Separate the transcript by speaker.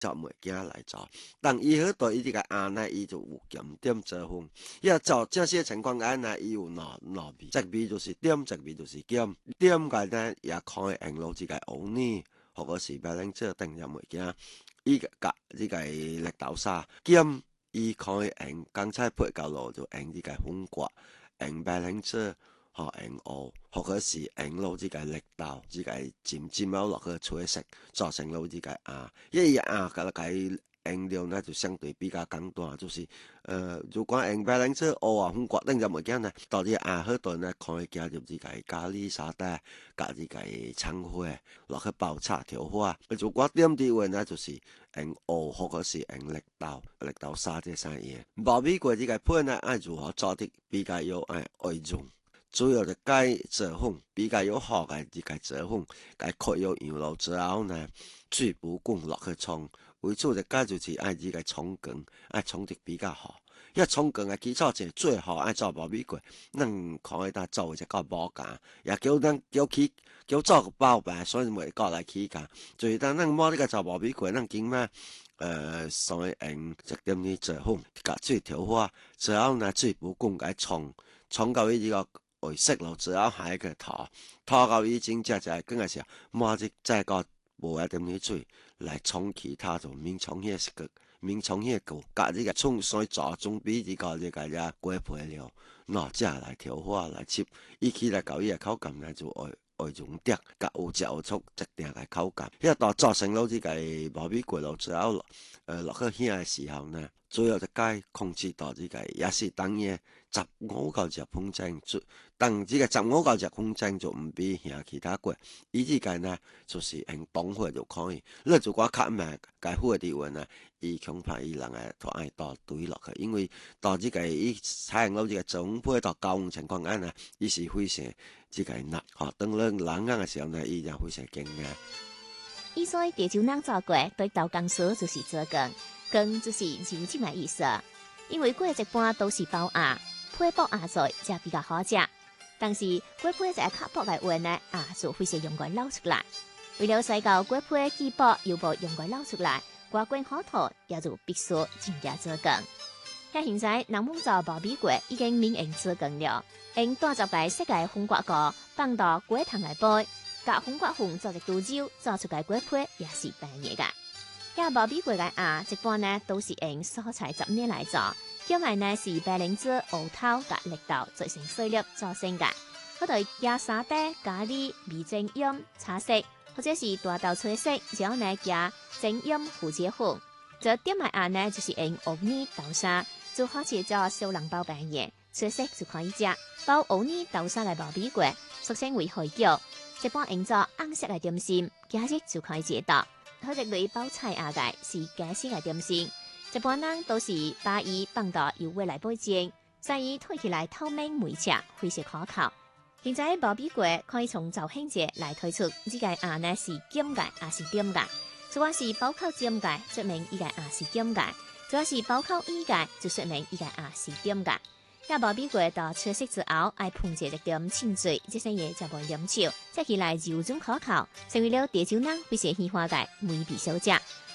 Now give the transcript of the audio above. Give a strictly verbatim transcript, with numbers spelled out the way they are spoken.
Speaker 1: 做物件来做。但伊好对伊即个鸭呢，伊就有咸点做风。要做这些情况下呢，伊有两两味，一味就是点，一味就是咸。點嘅呢也可以用落即個芋泥，或者是白冷椒定入物件。伊個甲即個綠豆沙咸，伊可以用剛才配到落就用即個粉葛，用白冷椒。吼用芋，或者是用落即個綠豆，即個浸浸了落去吹色，做成落即個鴨。因為鴨個個用料呢就相對比較簡單，就是呃，如果用白冷椒、芋啊、粉葛等入物件呢，到啲鴨好頓呢，可以加入即個咖喱沙爹，加即個蔥花落去爆炒調花。如果點啲話呢，就是用芋或者是用綠豆、綠豆沙這三樣。爆米粿即個配呢，愛如何做得比較有愛愛用。主要就解做粉，比較有效嘅就解做粉，解吸有羊肉之後呢，水不滾落去沖，為主就解就是愛呢個沖羹，愛沖得比較好。因為沖羹嘅基礎就最好愛做爆米粿，咱可以當做一個保價，也叫咱叫起叫做個包辦，所以每個來起價。就是當咱摸呢個做爆米粿，咱經咩？呃，所以用一點啲做粉，甲水調花，之後呢水不滾解沖，沖到呢個。為色咯，之後下一個拖，拖到已經只只更嘅時候，摸只再個無一點啲水來沖其他就免沖迄個，免沖迄個，甲呢個沖水做總比呢個呢個呀貴倍了。喏，即係來調花來切，伊起來搞伊個口感呢就愛愛用啲，甲有嚼有促一定嘅口感。因為到做成咗呢個爆米粿咯之後，呃落去興嘅時候呢。主要就解控制到呢個，也是等於十五到十分鐘，但呢個十五到十分鐘就唔比像其他粿，伊呢個呢就是用凍火就可以。你如果較慢解火啲話呢，伊恐怕伊人誒都愛倒堆落去，因為到呢個伊採用到呢個總配到高溫情況下呢，伊是非常呢個難。嚇，當你冷硬嘅時候呢，伊就非常驚訝。
Speaker 2: 伊所以地州人做粿對豆工說就是做羹。羹就是油浸嘅意思，因為粿一般都是包鴨，配薄鴨菜才比較好食。但是粿配在較薄嘅話呢，鴨就非常容易撈出來。為了使到粿配既薄又無容易撈出來，掛粿好塗也就必須增加做羹。遐現在人們做爆米粿已經免用做羹了，用大隻塊色嘅紅葛膏放到粿湯來煲，甲紅葛粉做一豬肉，做出來粿配也是平嘢噶。遐爆米粿嘅鴨，一般呢都是用蔬菜雜料來做，叫埋呢是白蓮子、芋頭甲綠豆做成碎粒做成嘅。嗰度加沙爹、咖喱、味精鹽、茶色，或者是大豆脆色，之後呢加精鹽、胡椒粉。這點埋鴨呢就是用芋泥、豆沙，就好似做小籠包餅嘢，脆色就可以食。包芋泥、豆沙嘅爆米粿，俗稱為水餃，一般用做紅色嘅點心，加熱就可以食到。佢哋類包菜鴨嘅是假式嘅點心，一般人都是把伊放到油鍋來煲煎，使伊推起來透明美赤，非常可口。現在爆米粿可以從造型節來推出，呢個鴨呢是尖嘅，也是點嘅。如果是包口尖嘅，說明呢個鴨是尖嘅；如果是包口圓嘅，就說明呢個鴨是點嘅。遐爆米粿到出色之後，愛烹製一點清水，這些嘢就無黏稠，食起來柔軟可口，成為了地州人非常喜歡嘅美味小食。